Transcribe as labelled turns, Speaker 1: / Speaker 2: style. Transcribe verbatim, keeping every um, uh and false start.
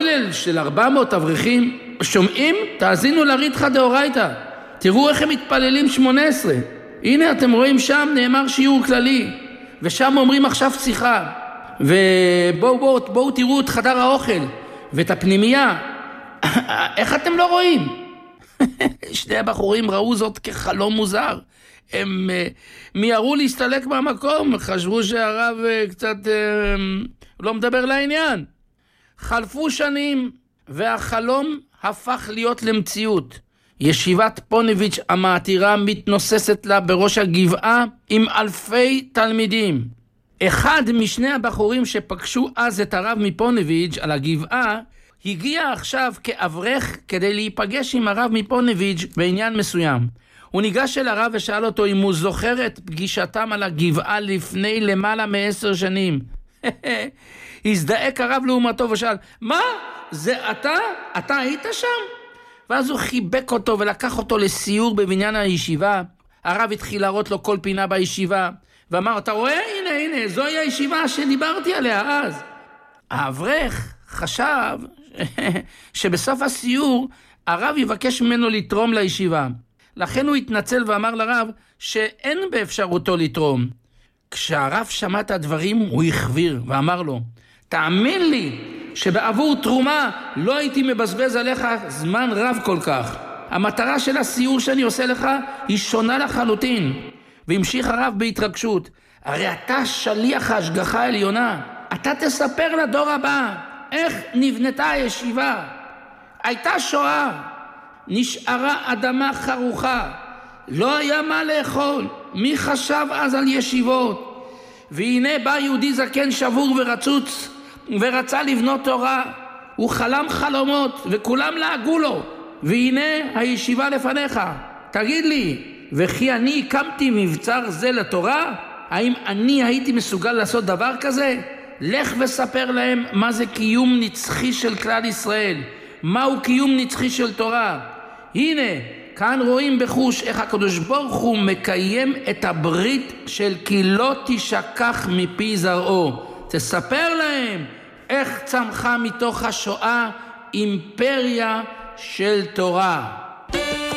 Speaker 1: כולל של ארבע מאות אברכים, שומעים? תאזינו לריתחא דאורייתא. תראו איך הם מתפללים שמונה עשרה. הנה אתם רואים שם נאמר שיעור כללי, ושם אומרים עכשיו שיחה. ובואו בואו, בואו תראו את חדר האוכל ואת הפנימייה. איך אתם לא רואים? שני הבחורים ראו זאת כחלום מוזר. הם מיהרו להסתלק מהמקום, חשבו שהרב קצת לא מדבר לעניין. חלפו שנים והחלום הפך להיות למציאות. ישיבת פוניביץ' המעתירה מתנוססת לה בראש הגבעה עם אלפי תלמידים. אחד משני הבחורים שפגשו אז את הרב מפוניביץ' על הגבעה הגיע עכשיו כאברך כדי להיפגש עם הרב מפוניביץ' בעניין מסוים. הוא ניגש אל הרב ושאל אותו אם הוא זוכר את פגישתם על הגבעה לפני למעלה מעשר שנים. הזדעק הרב לעומתו ושאל, מה? זה אתה? אתה היית שם? ואז הוא חיבק אותו ולקח אותו לסיור בבניין הישיבה. הרב התחיל להראות לו כל פינה בישיבה, ואמר, אתה רואה? הנה, הנה, זוהי הישיבה שדיברתי עליה אז. האברך חשב שבסוף הסיור הרב יבקש ממנו לתרום לישיבה. לכן הוא התנצל ואמר לרב שאין באפשרותו לתרום. כשהרב שמע את הדברים הוא הכביר ואמר לו, תאמין לי שבעבור תרומה לא הייתי מבזבז עליך זמן רב כל כך. המטרה של הסיור שאני עושה לך היא שונה לחלוטין. והמשיך הרב בהתרגשות, הרי אתה שליח ההשגחה העליונה. אתה תספר לדור הבא איך נבנתה הישיבה. הייתה שואה, נשארה אדמה חרוכה, לא היה מה לאכול. מי חשב אז על ישיבות? והנה בא יהודי זקן שבור ורצוץ ורצה לבנות תורה. הוא חלם חלומות וכולם לעגו לו, והנה הישיבה לפניך. תגיד לי, וכי אני הקמתי מבצר זה לתורה? האם אני הייתי מסוגל לעשות דבר כזה? לך וספר להם מה זה קיום נצחי של כלל ישראל, מהו קיום נצחי של תורה. הנה כאן רואים בחוש איך הקדוש ברוך הוא מקיים את הברית של כי לא תשכח מפי זרעו. תספר להם איך צמחה מתוך השואה אימפריה של תורה.